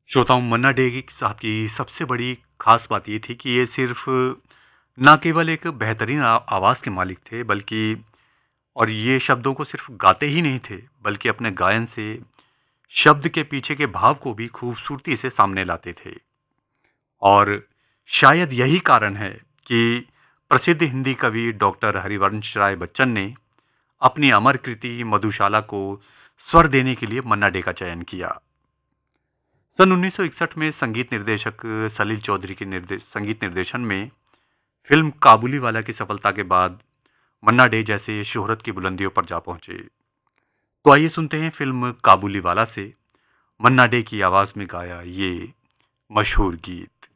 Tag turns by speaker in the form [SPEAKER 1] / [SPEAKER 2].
[SPEAKER 1] श्रोताओं, मन्ना डे साहब की सबसे बड़ी ख़ास बात ये थी कि ये सिर्फ़ ना केवल एक बेहतरीन आवाज़ के मालिक थे, बल्कि और ये शब्दों को सिर्फ़ गाते ही नहीं थे, बल्कि अपने गायन से शब्द के पीछे के भाव को भी खूबसूरती से सामने लाते थे। और शायद यही कारण है कि प्रसिद्ध हिंदी कवि डॉक्टर हरिवंश राय बच्चन ने अपनी अमर कृति मधुशाला को स्वर देने के लिए मन्ना डे का चयन किया। सन 1961 में संगीत निर्देशक सलील चौधरी के संगीत निर्देशन में फिल्म काबुलीवाला की सफलता के बाद मन्ना डे जैसे शोहरत की बुलंदियों पर जा पहुंचे। तो आइए सुनते हैं फिल्म काबुलीवाला से मन्ना डे की आवाज में गाया ये मशहूर गीत।